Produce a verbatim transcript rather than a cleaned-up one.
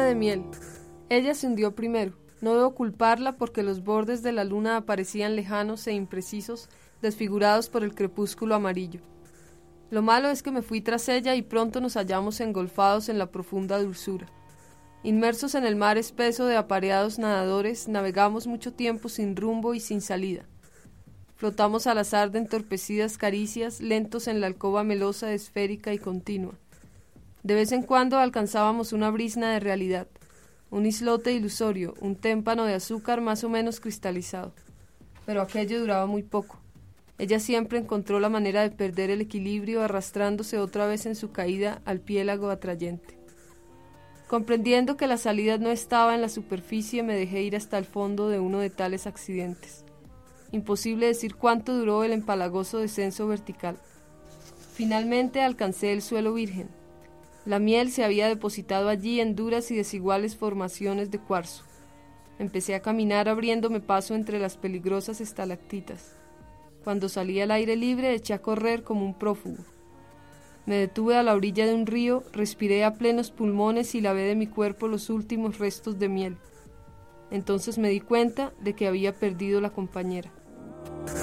de miel. Ella se hundió primero. No debo culparla porque los bordes de la luna aparecían lejanos e imprecisos, desfigurados por el crepúsculo amarillo. Lo malo es que me fui tras ella y pronto nos hallamos engolfados en la profunda dulzura. Inmersos en el mar espeso de apareados nadadores, navegamos mucho tiempo sin rumbo y sin salida. Flotamos al azar de entorpecidas caricias, lentos en la alcoba melosa, esférica y continua. De vez en cuando alcanzábamos una brisna de realidad, un islote ilusorio, un témpano de azúcar más o menos cristalizado. Pero aquello duraba muy poco. Ella siempre encontró la manera de perder el equilibrio, arrastrándose otra vez en su caída al piélago atrayente. Comprendiendo que la salida no estaba en la superficie, me dejé ir hasta el fondo de uno de tales accidentes. Imposible decir cuánto duró el empalagoso descenso vertical. Finalmente alcancé el suelo virgen. La miel se había depositado allí en duras y desiguales formaciones de cuarzo. Empecé a caminar abriéndome paso entre las peligrosas estalactitas. Cuando salí al aire libre eché a correr como un prófugo. Me detuve a la orilla de un río, respiré a plenos pulmones y lavé de mi cuerpo los últimos restos de miel. Entonces me di cuenta de que había perdido la compañera.